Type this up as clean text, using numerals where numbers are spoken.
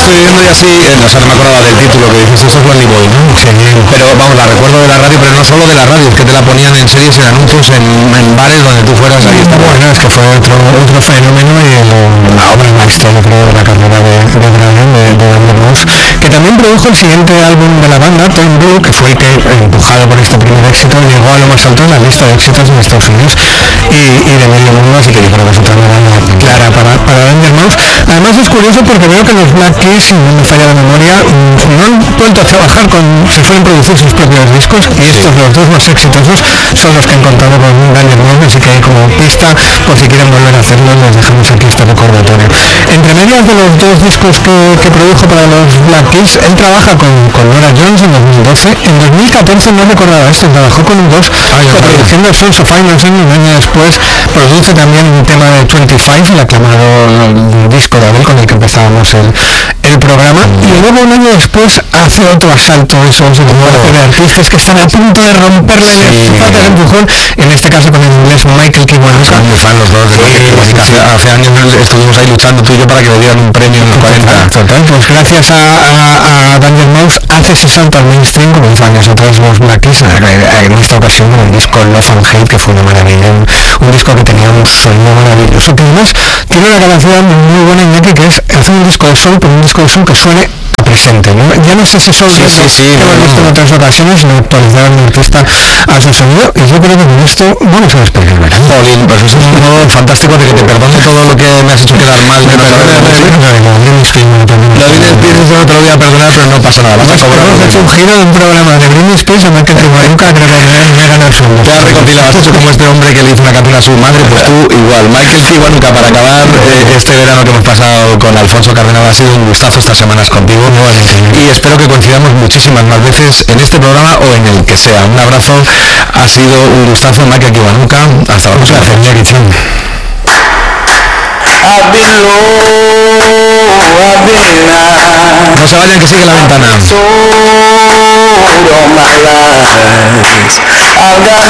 estoy viendo y así, o sea, no me acordaba del título que dices, eso es Lonely Boy, ¿no? Sí. Pero vamos, la recuerdo de la radio, pero no solo de la radio, es que te la ponían en series, en anuncios, en bares donde tú fueras, ahí está. Bueno, es que fue otro fenómeno y la obra maestra, yo creo, de la carrera de Brian, de Daniel Mouse, que también produjo el siguiente álbum de la banda, Tom Blue, que fue el que, empujado por este primer éxito, llegó a lo más alto en la lista de éxitos en Estados Unidos y de medio mundo, así que yo creo que es otra medalla clara para Daniel Mouse. Además es curioso porque veo que los Black Keys, si no me falla la memoria, no han vuelto a trabajar se suelen producir sus propios discos y estos, los dos más exitosos, son los que han contado con Daniel Mouse, así que como pista, por si quieren volver a hacerlo, les dejamos aquí este recordatorio. Entre medias de los dos discos que produjo para los Black Keys, él trabaja con Nora Jones en 2012. En 2014, no recordaba esto, trabajó con un dos produciendo Sons of Innocence, un año después produce también un tema de 25, el aclamado disco de Abel con el que empezábamos el programa, y luego un año después hace otro asalto de de artistas que están a punto de romperle falta de empujón, en este caso con el inglés Michael Kiwanuka. Muy fan los dos de hace años estuvimos ahí luchando tú y yo para que le dieran un premio en los 40. Total, pues gracias a Daniel Mouse hace ese salto al mainstream, como hizo años atrás los Black Keys, en esta ocasión con el disco Love and Hate, que fue una maravilla, un disco que tenía un sonido maravilloso, que además tiene una capacidad muy buena, Iñaki, que es hacer un disco de soul, pero un disco de soul que suene a presente, ¿no? Ya no es ese soul que hemos visto en otras ocasiones, sino actualizar al artista a su sonido, y yo creo que con esto vamos a despedir el verano. Paulín, pues eso es un modo fantástico de que te perdone todo lo que me has hecho quedar mal. Lo de Britney Spears no te lo voy a perdonar, pero no pasa nada. Hemos hecho un giro de un programa de Britney Spears a Michael Kiwanuka, creo que me gana el sueldo. Te has reconciliado, has hecho como este hombre que le hizo una canción a su madre, pues tú igual. Michael Kiwanuka, para acabar este verano que hemos pasado con Alfonso Cardenal, ha sido un gustazo estas semanas contigo, y espero que coincidamos muchísimas más veces en este programa o en el que sea. Un abrazo, ha sido un gustazo, Michael Kiwanuka, hasta la próxima. No se vayan, que sigue la ventana.